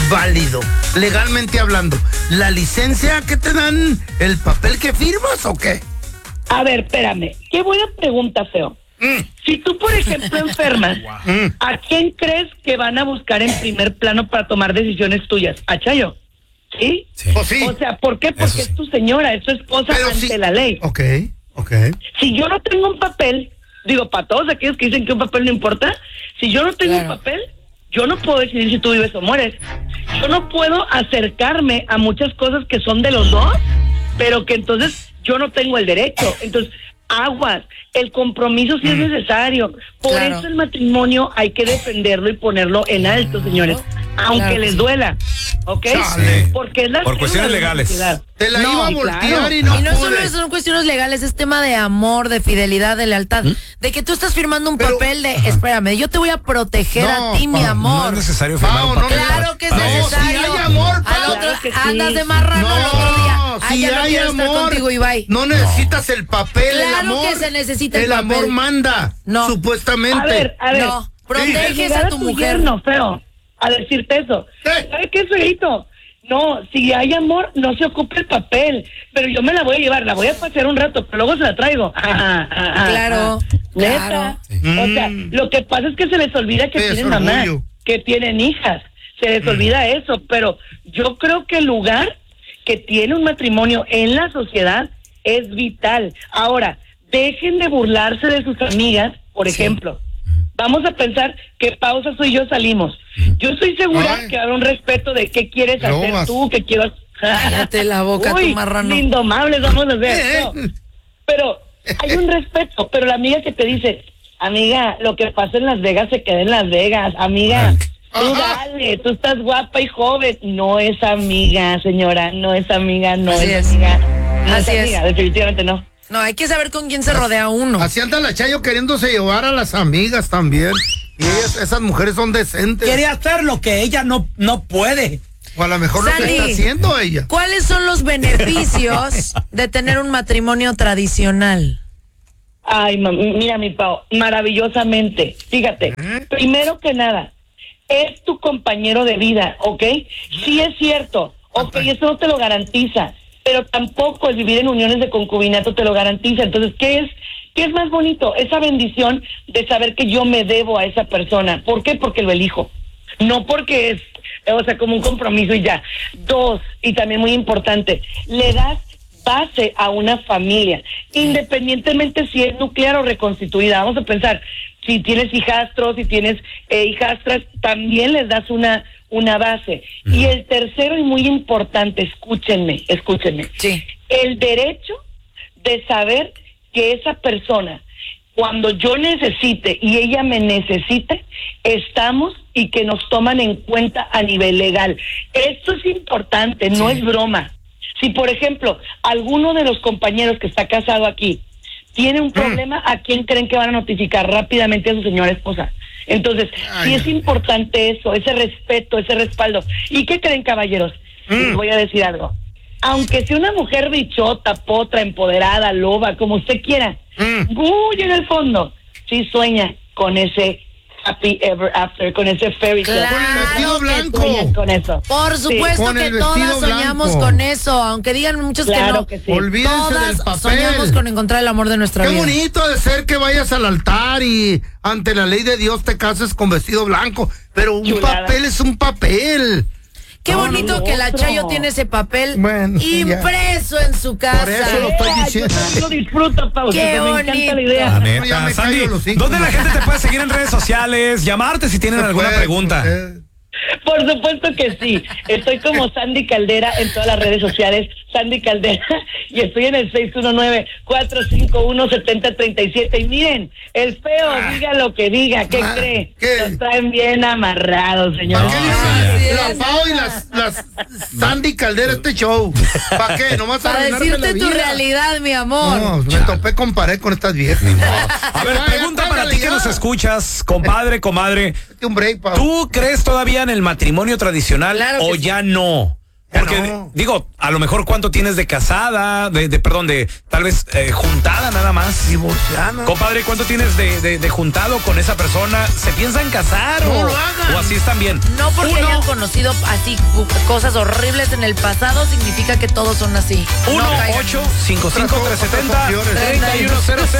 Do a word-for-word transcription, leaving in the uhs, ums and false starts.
válido, legalmente hablando. ¿La licencia que te dan, el papel que firmas o qué? A ver, espérame. Qué buena pregunta, feo. Mm. Si tú, por ejemplo, enfermas, wow. ¿a quién crees que van a buscar en primer plano para tomar decisiones tuyas? ¿A Chayo? ¿Sí? Sí. ¿O, sí? O sea, ¿por qué? Porque Eso es sí. tu señora, es tu esposa Pero ante sí. la ley. Ok, ok. Si yo no tengo un papel, digo, para todos aquellos que dicen que un papel no importa, si yo no tengo claro. un papel, yo no puedo decidir si tú vives o mueres. Yo no puedo acercarme a muchas cosas que son de los dos, pero que entonces yo no tengo el derecho. Entonces, aguas, el compromiso sí mm. es necesario. Por claro. eso el matrimonio hay que defenderlo y ponerlo en alto, señores, aunque claro les sí. duela, ¿ok? Chale. Porque es la por cuestiones legales. Te la no, iba a voltear claro. y no Y no pude. solo son cuestiones legales, es tema de amor, de fidelidad, de lealtad, ¿Mm? de que tú estás firmando un Pero, papel de, ajá. espérame, yo te voy a proteger no, a ti, mi amor. No es necesario firmar no, un papel. No, claro que es no, necesario. Si hay amor, al otro, claro que sí. andas de marrano no, el otro día. Ay, si ya no hay quiero amor, estar contigo y bye. No necesitas el papel, claro el amor. que se necesita el, el papel. amor manda, no. supuestamente. A ver, a ver. No, proteges sí. a tu, tu mujer. No, feo, a decirte eso. ¿Eh? ¿Sabes qué, feito? No, si hay amor, no se ocupe el papel. Pero yo me la voy a llevar, la voy a pasear un rato, pero luego se la traigo. Ajá, ajá, claro, neta. claro. Sí. O sea, lo que pasa es que se les olvida que es tienen orgullo. mamá, que tienen hijas. Se les mm. olvida eso, pero yo creo que el lugar que tiene un matrimonio en la sociedad es vital. Ahora, dejen de burlarse de sus amigas, por sí. ejemplo. Vamos a pensar que Pausa y yo salimos. Yo estoy segura Ay. que habrá un respeto de qué quieres no hacer más. tú, qué quiero hacer. Cállate la boca, Uy, tu marrano. Indomables vamos a hacer. No. Pero hay un respeto, pero la amiga que te dice, amiga, lo que pasa en Las Vegas se queda en Las Vegas, amiga. Tú dale, tú estás guapa y joven. No es amiga, señora, no es amiga, no Así es, es amiga. No Así es es amiga, definitivamente no. No, hay que saber con quién se rodea uno. Así anda la Chayo queriéndose llevar a las amigas también. Y ellas, esas mujeres son decentes. Quiere hacer lo que ella no, no puede. O a lo mejor Sandy, lo que está haciendo ella. ¿Cuáles son los beneficios de tener un matrimonio tradicional? Ay, mira, mi Pau, maravillosamente. Fíjate, ¿Eh? primero que nada, es tu compañero de vida, ¿ok? Sí es cierto, ok, eso no te lo garantiza, pero tampoco el vivir en uniones de concubinato te lo garantiza. Entonces, ¿qué es qué es más bonito? Esa bendición de saber que yo me debo a esa persona. ¿Por qué? Porque lo elijo. No porque es, o sea, como un compromiso y ya. Dos, y también muy importante, le das base a una familia, independientemente si es nuclear o reconstituida. Vamos a pensar, si tienes hijastros, si tienes eh, hijastras, también les das una una base. Uh-huh. Y el tercero y muy importante, escúchenme, escúchenme. Sí. El derecho de saber que esa persona, cuando yo necesite y ella me necesite, estamos y que nos toman en cuenta a nivel legal. Esto es importante, no sí. es broma. Si, por ejemplo, alguno de los compañeros que está casado aquí tiene un problema, ¿a quién creen que van a notificar? Rápidamente a su señora esposa. Entonces, Ay, sí es importante eso, ese respeto, ese respaldo. ¿Y qué creen, caballeros? Mm. Les voy a decir algo. Aunque sea una mujer bichota, potra, empoderada, loba, como usted quiera, mm. muy en el fondo, sí sueña con ese happy ever after, con ese fairy tale. Claro, con el vestido blanco. Con eso. Por supuesto sí. que todas soñamos blanco. con eso, aunque digan muchos claro que no. Que sí. Olvídense todas del papel. soñamos con encontrar el amor de nuestra Qué vida. Qué bonito de ser que vayas al altar y ante la ley de Dios te cases con vestido blanco, pero un Chulada. papel es un papel. Qué no, bonito no, que la otro. Chayo tiene ese papel bueno, impreso ya. en su casa. Por eso lo estoy diciendo. Yo lo disfruto, Pau. Qué me bonito. encanta la idea. La neta. Ya me Sandy, callo los hijos. ¿dónde la gente te puede seguir en redes sociales? Llamarte si tienen Se alguna puede, pregunta. eh. Por supuesto que sí. Estoy como Sandy Caldera en todas las redes sociales. Sandy Caldera. Y estoy en el seis uno nueve, cuatro cinco uno, siete cero tres siete. Y miren, el feo, ah, diga lo que diga. ¿Qué ah, cree? ¿Qué? Los traen bien amarrados, señor. ¿Para qué le llaman la Pau y las, las Sandy Caldera este show? ¿Para qué? Nomás para decirte tu realidad, mi amor. No, me topé con pared con estas viejas. A ver, pregunta para ti que nos escuchas, compadre, comadre. Un break, Pau. ¿Tú crees todavía en el matrimonio tradicional claro o sí. ya no? Porque, no. digo, a lo mejor cuánto tienes de casada, de, de perdón, de tal vez eh, juntada nada más. Divorciada. Compadre, ¿cuánto tienes de, de, de juntado con esa persona? ¿Se piensan casar No o, lo hagan. o así están bien? No porque Uno, hayan conocido así cu- cosas horribles en el pasado significa que todos son así. uno, No caigan en ocho, eso. cinco, cinco, tres, setenta, Otras opciones. treinta y uno, cero, cero.